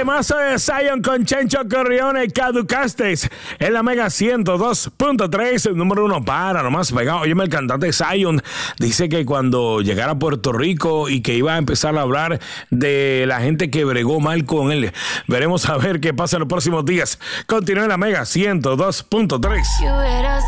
Temazo de Zion con Chencho Corleone, Caducaste en la Mega 102.3, el número 1 para lo más pegado. Oye, el cantante Zion dice que cuando llegara a Puerto Rico y que iba a empezar a hablar de la gente que bregó mal con él. Veremos a ver qué pasa en los próximos días. Continúa en la Mega 102.3.